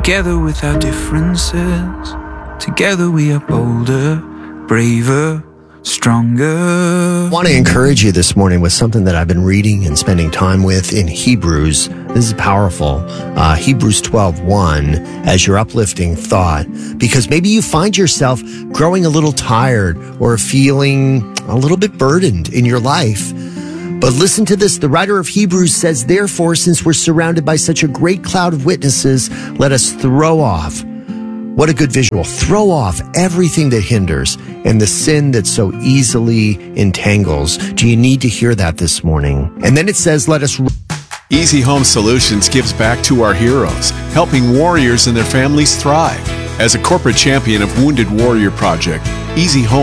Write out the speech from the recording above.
Together with our differences, together we are bolder, braver, stronger. I want to encourage you this morning with something that I've been reading and spending time with in Hebrews. This is powerful. Hebrews 12:1 as your uplifting thought, because maybe you find yourself growing a little tired or feeling a little bit burdened in your life. But listen to this. The writer of Hebrews says, therefore, since we're surrounded by such a great cloud of witnesses, let us throw off. What a good visual. Throw off everything that hinders and the sin that so easily entangles. Do you need to hear that this morning? And then it says, let us... Easy Home Solutions gives back to our heroes, helping warriors and their families thrive. As a corporate champion of Wounded Warrior Project, Easy Home